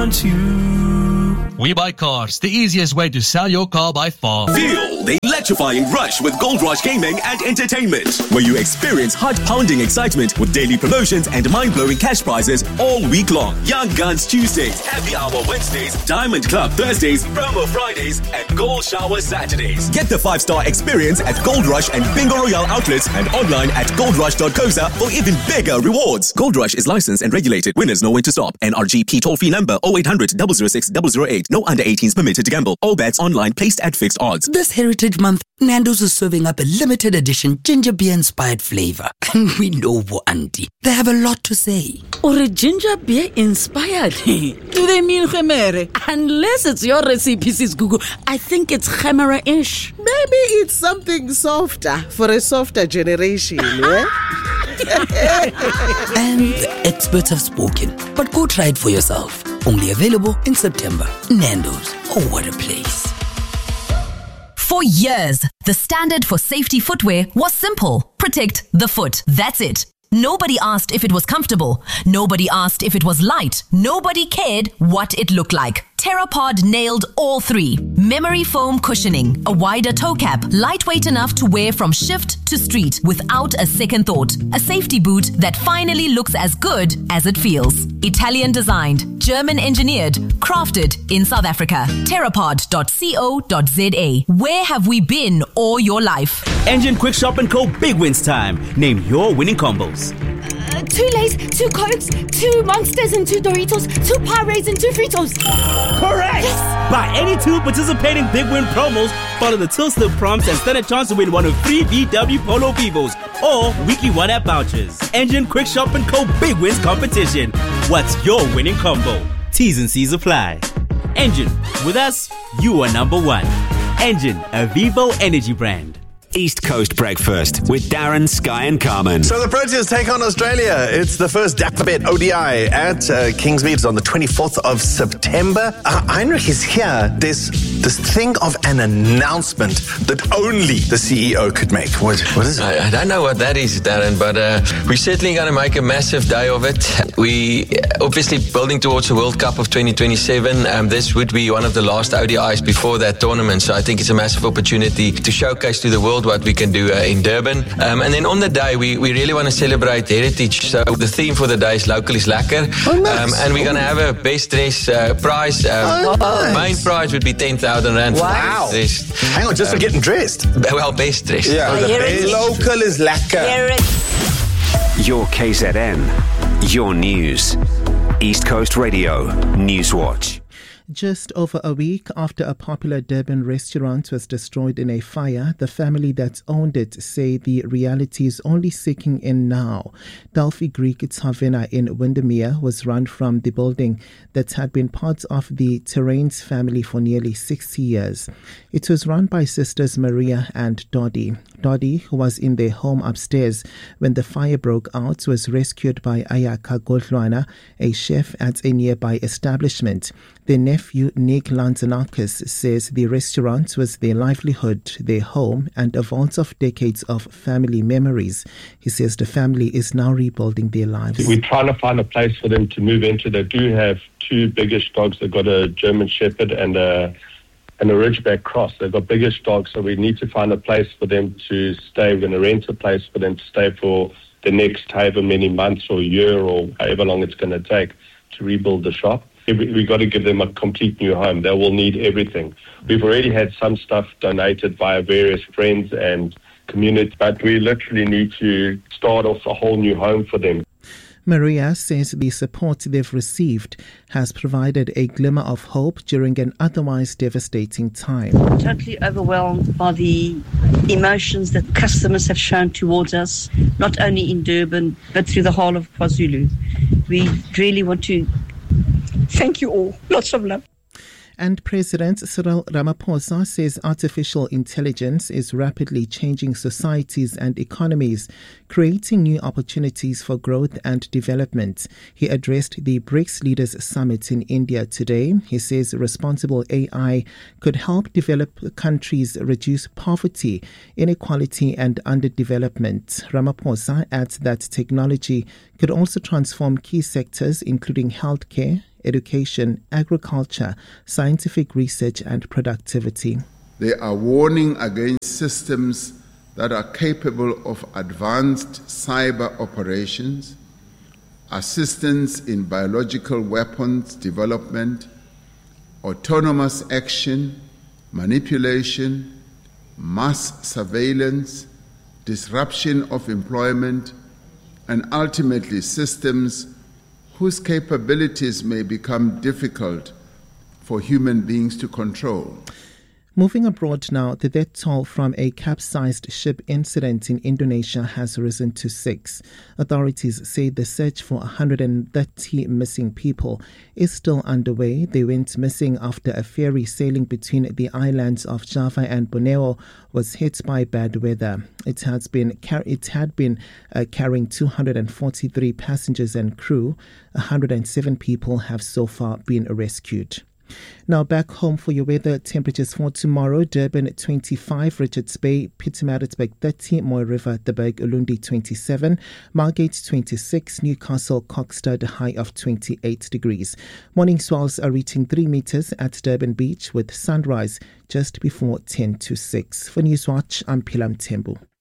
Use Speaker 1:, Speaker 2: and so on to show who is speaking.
Speaker 1: want you.
Speaker 2: We Buy Cars, the easiest way to sell your car by far.
Speaker 3: Feel the electrifying rush with Gold Rush Gaming and Entertainment, where you experience heart-pounding excitement with daily promotions and mind-blowing cash prizes all week long. Young Guns Tuesdays, Happy Hour Wednesdays, Diamond Club Thursdays, Promo Fridays, and Gold Shower Saturdays. Get the 5-star experience at Gold Rush and Bingo Royale outlets and online at goldrush.coza for even bigger rewards. Gold Rush is licensed and regulated. Winners know when to stop. NRGP toll-free number 0800 006 008. No under 18s permitted to gamble. All bets online placed at fixed odds.
Speaker 4: This Heritage Month, Nando's is serving up a limited edition ginger beer inspired flavor. And we know for auntie, they have a lot to say.
Speaker 5: Or a ginger beer inspired? Do they mean gemere? Unless it's your recipe, Sis Gugu, I think it's gemere-ish.
Speaker 6: Maybe it's something softer for a softer generation, yeah?
Speaker 4: And the experts have spoken, but go try it for yourself. Only available in September. Nando's. Oh, what a place.
Speaker 7: For years, the standard for safety footwear was simple. Protect the foot. That's it. Nobody asked if it was comfortable. Nobody asked if it was light. Nobody cared what it looked like. Terrapod nailed all three. Memory foam cushioning, a wider toe cap, lightweight enough to wear from shift to street without a second thought. A safety boot that finally looks as good as it feels. Italian designed, German engineered, crafted in South Africa. Terrapod.co.za. Where have we been all your life?
Speaker 8: Engine Quick Shop & Co. Big Wins Time. Name your winning combos.
Speaker 9: 2 Lays, 2 Cokes, 2 Monsters and 2 Doritos, 2 Pyrex and 2 Fritos.
Speaker 8: Correct! Yes. Buy any 2 participating Big Win promos, follow the Till Slip prompts, and stand a chance to win one of 3 VW Polo Vivos or weekly 1-app vouchers. Engine Quick Shop & Co. Big Wins Competition. What's your winning combo? T's and C's apply. Engine, with us, you are number one. Engine, a Vivo energy brand.
Speaker 10: East Coast Breakfast with Darren, Sky and Carmen.
Speaker 11: So the Proteas take on Australia. It's the first Dapperbet ODI at Kingsmead on the 24th of September. Heinrich is here. There's this thing of an announcement that only the CEO could make. What is it?
Speaker 12: I don't know what that is, Darren, but we're certainly going to make a massive day of it. We obviously building towards the World Cup of 2027. This would be one of the last ODIs before that tournament, so I think it's a massive opportunity to showcase to the world what we can do in Durban. And then on the day, we really want to celebrate heritage. So the theme for the day is Local is Lekker.
Speaker 11: Oh, nice.
Speaker 12: And we're going to have a best dress prize.
Speaker 11: Nice.
Speaker 12: Main prize would be 10,000 Rand.
Speaker 11: Wow.
Speaker 12: For best dress.
Speaker 11: Hang on, just for getting dressed?
Speaker 12: Well, best dress.
Speaker 11: Yeah, the best. Local is Lekker.
Speaker 10: Your KZN. Your news. East Coast Radio. Newswatch.
Speaker 13: Just over a week after a popular Durban restaurant was destroyed in a fire, the family that owned it say the reality is only sinking in now. Delphi Greek Taverna in Windermere was run from the building that had been part of the Terrains family for nearly 60 years. It was run by sisters Maria and Doddy. Doddy, who was in their home upstairs when the fire broke out, was rescued by Ayaka Godlwana, a chef at a nearby establishment. Their nephew, Nick Lanzanakis, says the restaurant was their livelihood, their home, and a vault of decades of family memories. He says the family is now rebuilding their lives.
Speaker 14: We're trying to find a place for them to move into. They do have 2 biggish dogs. They've got a German Shepherd and a Ridgeback Cross. They've got biggish dogs, so we need to find a place for them to stay. We're going to rent a place for them to stay for the next however many months or year or however long it's going to take to rebuild the shop. We've got to give them a complete new home. They will need everything. We've already had some stuff donated via various friends and community, but we literally need to start off a whole new home for them.
Speaker 13: Maria says the support they've received has provided a glimmer of hope during an otherwise devastating time.
Speaker 15: Totally overwhelmed by the emotions that customers have shown towards us, not only in Durban, but through the whole of KwaZulu. We really want to thank you all. Lots of love.
Speaker 13: And President Cyril Ramaphosa says artificial intelligence is rapidly changing societies and economies, creating new opportunities for growth and development. He addressed the BRICS Leaders Summit in India today. He says responsible AI could help developed countries reduce poverty, inequality and underdevelopment. Ramaphosa adds that technology could also transform key sectors including healthcare, education, agriculture, scientific research and productivity.
Speaker 1: They are warning against systems that are capable of advanced cyber operations, assistance in biological weapons development, autonomous action, manipulation, mass surveillance, disruption of employment, and ultimately systems whose capabilities may become difficult for human beings to control.
Speaker 13: Moving abroad now, the death toll from a capsized ship incident in Indonesia has risen to 6. Authorities say the search for 130 missing people is still underway. They went missing after a ferry sailing between the islands of Java and Borneo was hit by bad weather. It had been carrying 243 passengers and crew. 107 people have so far been rescued. Now back home for your weather. Temperatures for tomorrow: Durban 25, Richards Bay, Pietermaritzburg 30, Moy River, the Berg, Ulundi 27, Margate 26, Newcastle, Kokstad a high of 28 degrees. Morning swells are reaching 3 meters at Durban Beach with sunrise just before 10 to 6. For Newswatch, I'm Pilam Tembu.